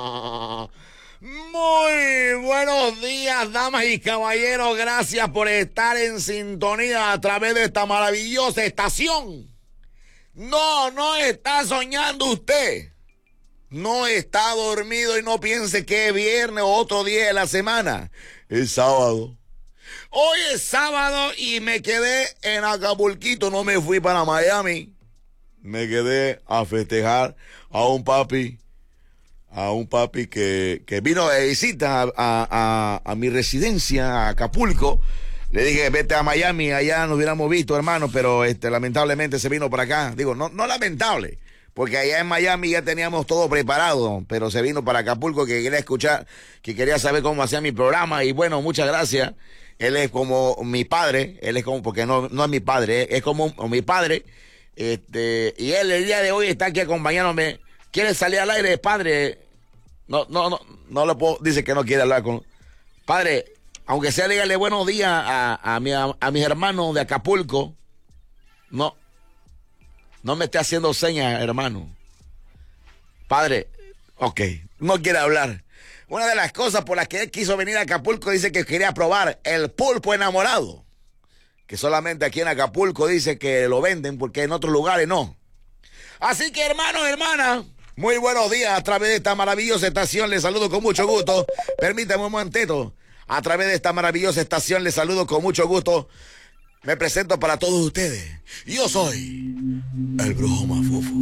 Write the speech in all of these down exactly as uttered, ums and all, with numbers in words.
Muy buenos días, damas y caballeros. Gracias por estar en sintonía a través de esta maravillosa estación. No, no está soñando usted. No está dormido y no piense que es viernes o otro día de la semana. Es sábado. Hoy es sábado y me quedé en Acapulquito. No me fui para Miami. Me quedé a festejar a un papi. A un papi que, que vino de visita a, a, a, a mi residencia, a Acapulco. Le dije, vete a Miami, allá nos hubiéramos visto, hermano, pero este, lamentablemente se vino para acá. Digo, no, no lamentable, porque allá en Miami ya teníamos todo preparado, pero se vino para Acapulco, que quería escuchar, que quería saber cómo hacía mi programa, y bueno, muchas gracias. Él es como mi padre, él es como, porque no, no es mi padre, es como mi padre, este, y él el día de hoy está aquí acompañándome. ¿Quiere salir al aire, padre? No, no, no, no le puedo, dice que no quiere hablar con... Padre, aunque sea, dígale buenos días a, a, mi, a, a mis hermanos de Acapulco. No, no me esté haciendo señas, hermano. Padre, ok, no quiere hablar. Una de las cosas por las que él quiso venir a Acapulco, dice que quería probar el pulpo enamorado. Que solamente aquí en Acapulco dice que lo venden, porque en otros lugares no. Así que, hermanos, hermanas, muy buenos días a través de esta maravillosa estación. Les saludo con mucho gusto. Permítame un momentito. A través de esta maravillosa estación les saludo con mucho gusto. Me presento para todos ustedes. Yo soy el Brujo Mafufo.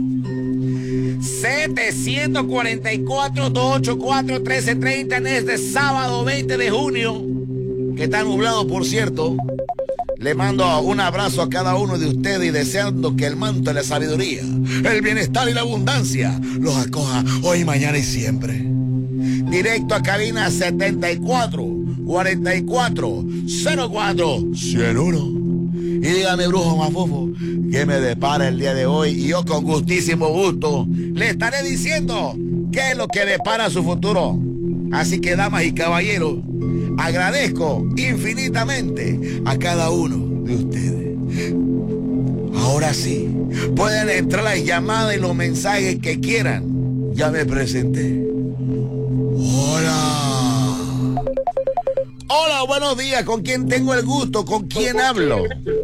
setecientos cuarenta y cuatro, doscientos ochenta y cuatro, trece treinta en este sábado veinte de junio, que está nublado, por cierto. Le mando un abrazo a cada uno de ustedes y deseando que el manto de la sabiduría, el bienestar y la abundancia los acoja hoy, mañana y siempre. Directo a cabina setenta y cuatro, cuarenta y cuatro, cero cuatro, ciento uno. Y dígame, Brujo Mafufo, ¿qué me depara el día de hoy? Y yo con gustísimo gusto le estaré diciendo qué es lo que depara su futuro. Así que, damas y caballeros, agradezco infinitamente a cada uno de ustedes. Ahora sí, pueden entrar las llamadas y los mensajes que quieran. Ya me presenté. Hola. Hola, buenos días. ¿Con quién tengo el gusto? ¿Con quién hablo?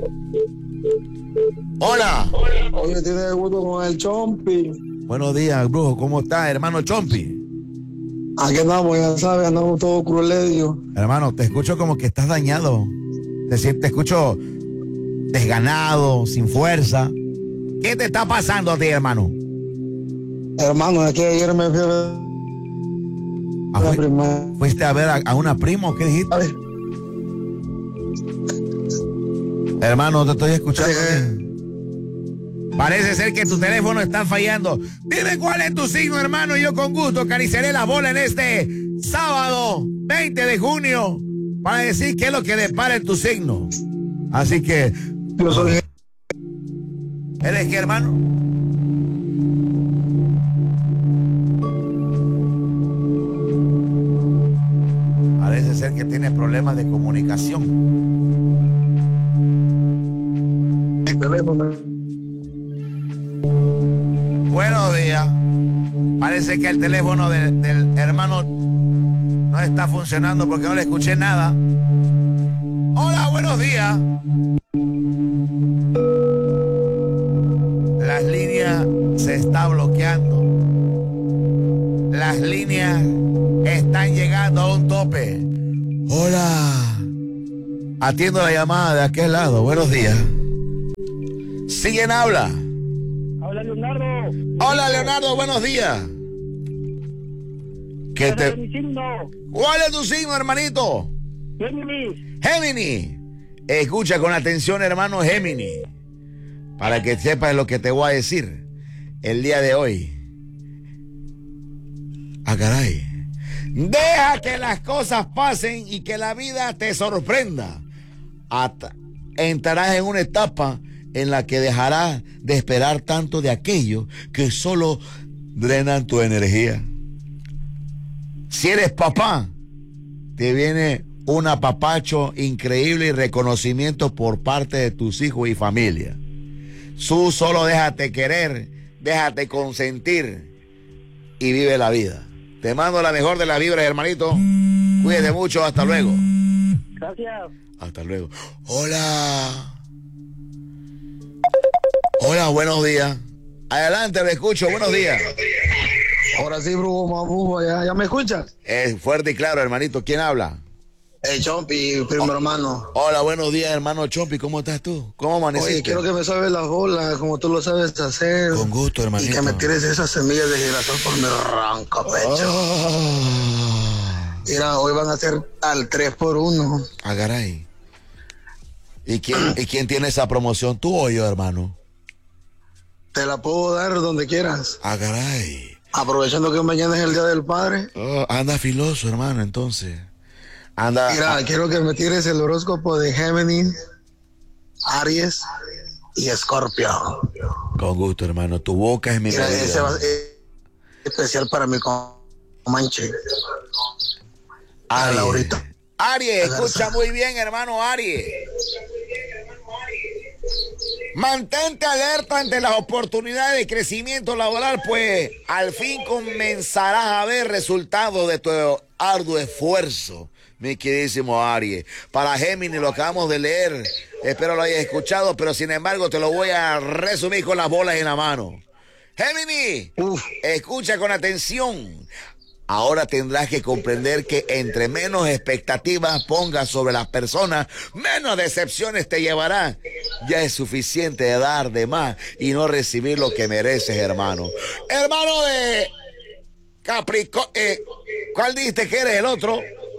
Hola. Oye, tienes el gusto con el Chompi. Buenos días, Brujo. ¿Cómo estás, hermano Chompi? Aquí andamos, ya sabes, andamos todos crueledio. Hermano, te escucho como que estás dañado. Te, te escucho desganado, sin fuerza. ¿Qué te está pasando a ti, hermano? Hermano, es que ayer me fui a ver ¿A la fui, prima. ¿Fuiste a ver a, a una prima o qué dijiste? A ver. Hermano, te estoy escuchando. Eh, Parece ser que tu teléfono está fallando. Dime cuál es tu signo, hermano, y yo con gusto acariciaré la bola en este sábado veinte de junio para decir qué es lo que depara en tu signo. Así que... Yo soy... ¿Eres qué, hermano? Parece ser que tiene problemas de comunicación. El teléfono. Buenos días. Parece que el teléfono de, del hermano no está funcionando porque no le escuché nada. Hola, buenos días. Las líneas se está bloqueando. Las líneas están llegando a un tope. Hola. Atiendo la llamada de aquel lado. Buenos días. ¿Sí, quién habla? Hola, Leonardo. Hola, Leonardo, buenos días. ¿Qué ¿Cuál te... es mi signo? ¿Cuál es tu signo, hermanito? Géminis. Géminis. Escucha con atención, hermano Géminis, para que sepas lo que te voy a decir el día de hoy. Ah, caray. Deja que las cosas pasen y que la vida te sorprenda. Hasta entrarás en una etapa en la que dejarás de esperar tanto de aquello que solo drenan tu energía. Si eres papá, te viene un apapacho increíble y reconocimiento por parte de tus hijos y familia. Tú solo déjate querer, déjate consentir y vive la vida. Te mando la mejor de las vibras, hermanito. Cuídate mucho, hasta luego. Gracias. Hasta luego. Hola. Hola, buenos días. Adelante, me escucho, buenos días. Ahora sí, brujo, más brujo, ¿ya, ya me escuchas? Es fuerte y claro, hermanito. ¿Quién habla? El Chompi, primo hermano. Hola, buenos días, hermano Chompi. ¿Cómo estás tú? ¿Cómo amaneciste? Oye, quiero que me sabes las bolas, como tú lo sabes hacer. Con gusto, hermanito. Y que me tires esas semillas de girasol por mi ronco pecho. Oh. Mira, hoy van a ser al tres por uno. Ah, caray. ¿Y quién, ¿Y quién tiene esa promoción? ¿Tú o yo, hermano? Te la puedo dar donde quieras. Ah, caray. Aprovechando que mañana es el Día del Padre. Oh, anda filoso, hermano, entonces. Anda. Mira, ah, quiero que me tires el horóscopo de Géminis, Aries y Escorpio. Con gusto, hermano. Tu boca es mi Mira, medida. ese va a ser especial para mi Comanche. Para Aries. Laurita. Aries, escucha muy bien, hermano Aries. Mantente alerta ante las oportunidades de crecimiento laboral, pues al fin comenzarás a ver resultados de tu arduo esfuerzo, mi queridísimo Aries. Para Géminis lo acabamos de leer, espero lo hayas escuchado, pero sin embargo te lo voy a resumir con las bolas en la mano. Géminis, Uf. escucha con atención. Ahora tendrás que comprender que entre menos expectativas pongas sobre las personas, menos decepciones te llevará. Ya es suficiente de dar de más y no recibir lo que mereces, hermano. Hermano de Capricornio, eh, ¿cuál dijiste que eres el otro?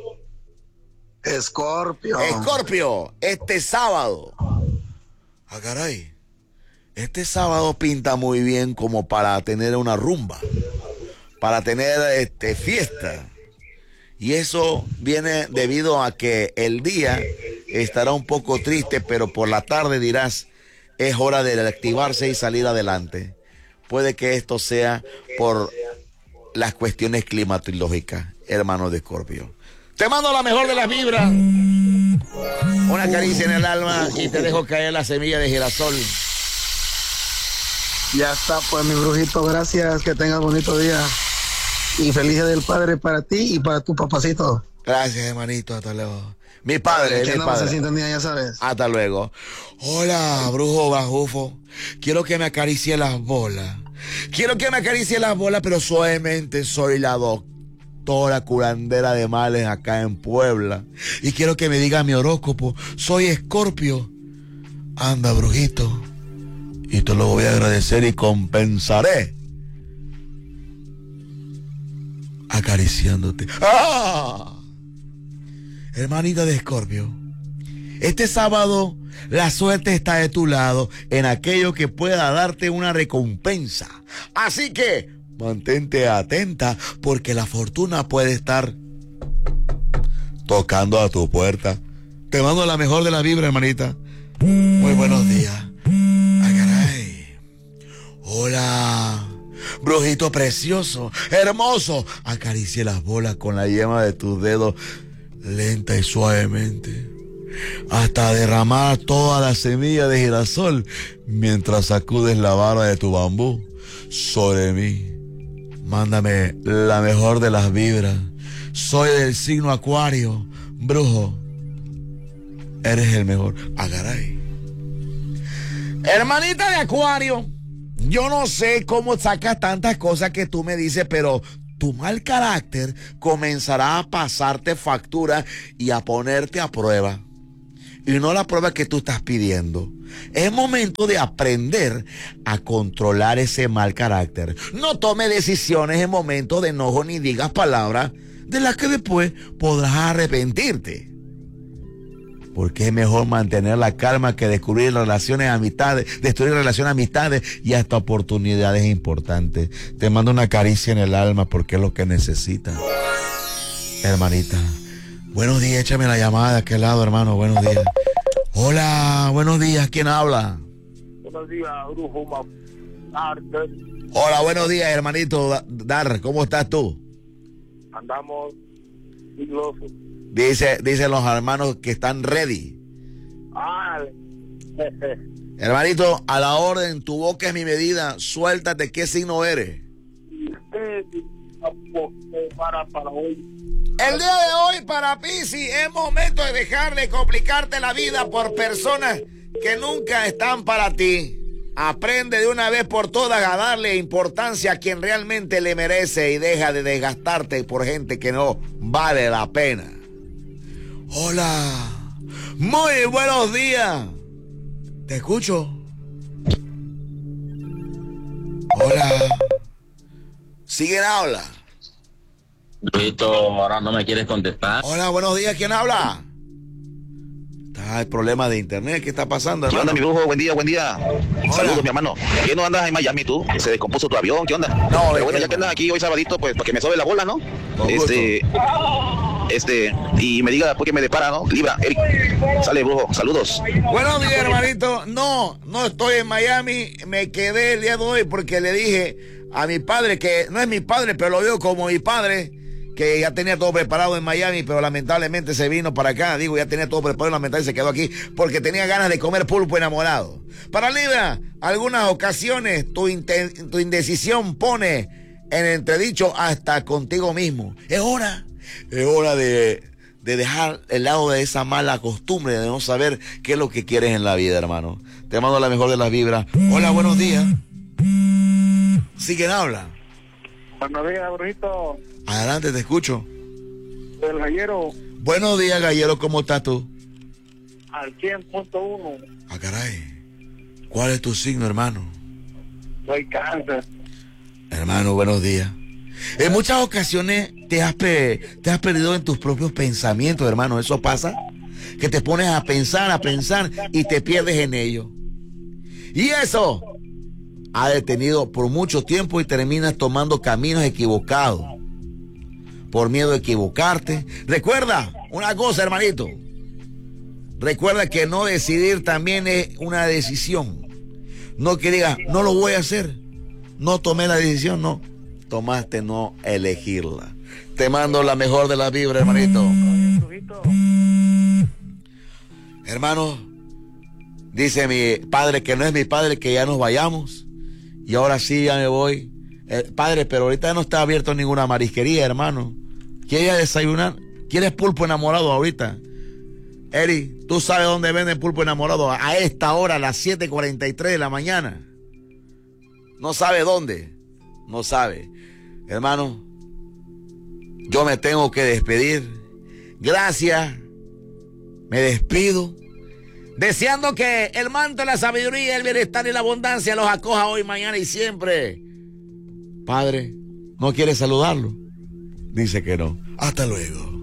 Escorpio. Escorpio, este sábado. Ah, caray. Este sábado pinta muy bien como para tener una rumba. Para tener este, fiesta. Y eso viene debido a que el día estará un poco triste, pero por la tarde dirás, es hora de activarse y salir adelante. Puede que esto sea por las cuestiones climatológicas, hermano de Escorpio. Te mando la mejor de las vibras. Una caricia en el alma y te dejo caer la semilla de girasol. Ya está, pues mi brujito, gracias, que tengas bonito día. Y feliz Día del Padre para ti y para tu papacito. Gracias, hermanito, hasta luego. Mi padre, Que mi andamos en padre. sintonía, ya sabes. Hasta luego. Hola, brujo bajufo. Quiero que me acaricie las bolas. Quiero que me acaricie las bolas, pero suavemente. Soy la doctora curandera de males acá en Puebla. Y quiero que me diga mi horóscopo. Soy Escorpio. Anda, brujito. Y te lo voy a agradecer y compensaré. Acariciándote. ¡Ah! Hermanita de Escorpio, este sábado la suerte está de tu lado en aquello que pueda darte una recompensa. Así que mantente atenta porque la fortuna puede estar tocando a tu puerta. Te mando la mejor de la vibra, hermanita. Muy buenos días. ¡Ay, caray! Hola. Brujito precioso, hermoso, acaricie las bolas con la yema de tus dedos lenta y suavemente hasta derramar toda la semilla de girasol mientras sacudes la vara de tu bambú sobre mí. Mándame la mejor de las vibras. Soy del signo Acuario, brujo. Eres el mejor. Ah, caray. Hermanita de Acuario, yo no sé cómo sacas tantas cosas que tú me dices, pero tu mal carácter comenzará a pasarte factura y a ponerte a prueba. Y no la prueba que tú estás pidiendo. Es momento de aprender a controlar ese mal carácter. No tome decisiones en momentos de enojo ni digas palabras de las que después podrás arrepentirte. Porque es mejor mantener la calma que descubrir relaciones, amistades, destruir relaciones, amistades y hasta oportunidades importantes. Te mando una caricia en el alma porque es lo que necesitas, hermanita. Buenos días, échame la llamada de aquel lado, hermano. Buenos días. Hola, buenos días. ¿Quién habla? Buenos días, brujo Arte. Hola, buenos días, hermanito Dar. ¿Cómo estás tú? Andamos filosos. Dice, dicen los hermanos que están ready. Ah, Hermanito, a la orden, tu boca es mi medida. Suéltate, ¿qué signo eres? para, para hoy. El día de hoy para Piscis es momento de dejar de complicarte la vida por personas que nunca están para ti. Aprende de una vez por todas a darle importancia a quien realmente le merece y deja de desgastarte por gente que no vale la pena. Hola, muy buenos días. ¿Te escucho? Hola. ¿Siguen habla? Luisito, ahora no me quieres contestar. Hola, buenos días. ¿Quién habla? Está el problema de internet. ¿Qué está pasando, ¿Qué hermano? onda, mi brujo? Buen día, buen día. Hola. Saludos, mi hermano. ¿Qué no andas en Miami tú? ¿Se descompuso tu avión? ¿Qué onda? No, Pero bueno, ¿qué, ya que andas aquí hoy sabadito, pues para que me sobe la bola, ¿no? Con Este, este, y me diga después que me depara, ¿no? Libra, Eric. Sale, brujo. Saludos. Buenos días, hermanito. No, no estoy en Miami. Me quedé el día de hoy porque le dije a mi padre, que no es mi padre, pero lo veo como mi padre, que ya tenía todo preparado en Miami, pero lamentablemente se vino para acá. Digo, ya tenía todo preparado, lamentablemente se quedó aquí porque tenía ganas de comer pulpo enamorado. Para Libra, algunas ocasiones tu, inte- tu indecisión pone en entredicho hasta contigo mismo. Es hora, es hora de, de dejar el lado de esa mala costumbre de no saber qué es lo que quieres en la vida, hermano. Te mando la mejor de las vibras. Hola, buenos días. ¿Sí quién habla? Buenos días, brujito. Adelante, te escucho. Del gallero Buenos días, Gallero, ¿cómo estás tú? al cien punto uno. Ah, caray. ¿Cuál es tu signo, hermano? Soy cáncer. Hermano, buenos días. En muchas ocasiones te has, pe- te has perdido en tus propios pensamientos, hermano. ¿Eso pasa? Que te pones a pensar, a pensar y te pierdes en ello. Y eso ha detenido por mucho tiempo y terminas tomando caminos equivocados. Por miedo a equivocarte. Recuerda una cosa, hermanito. Recuerda que no decidir también es una decisión. No que digas, no lo voy a hacer. No tomé la decisión, no. Tomaste no elegirla. Te mando la mejor de las vibras, hermanito. Oye, brujito. Hermano, dice mi padre que no es mi padre, que ya nos vayamos. Y ahora sí ya me voy. Eh, padre, pero ahorita no está abierto ninguna marisquería, hermano. ¿Quieres desayunar? ¿Quieres pulpo enamorado ahorita? Eri, ¿tú sabes dónde venden pulpo enamorado? A esta hora, a las siete cuarenta y tres de la mañana. ¿No sabe dónde? No sabe. Hermano, yo me tengo que despedir. Gracias. Me despido. Deseando que el manto de la sabiduría, el bienestar y la abundancia los acoja hoy, mañana y siempre. Padre, ¿no quiere saludarlo? Dice que no. Hasta luego.